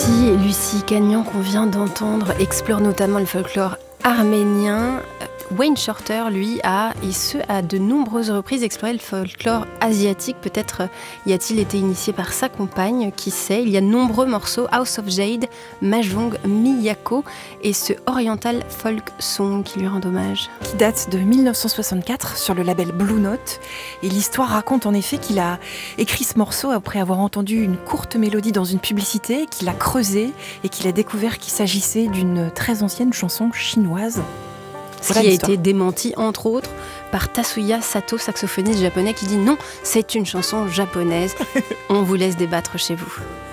Si Lucie Cagnan, qu'on vient d'entendre, explore notamment le folklore arménien, Wayne Shorter, lui, a de nombreuses reprises, exploré le folklore asiatique. Peut-être y a-t-il été initié par sa compagne, qui sait. Il y a de nombreux morceaux, House of Jade, Mahjong, Miyako et ce Oriental Folk Song qui lui rend hommage. Qui date de 1964 sur le label Blue Note. Et l'histoire raconte en effet qu'il a écrit ce morceau après avoir entendu une courte mélodie dans une publicité, qu'il a creusé et qu'il a découvert qu'il s'agissait d'une très ancienne chanson chinoise. Ce qui a été démenti, entre autres, par Tatsuya Sato, saxophoniste japonais, qui dit non, c'est une chanson japonaise. On vous laisse débattre chez vous.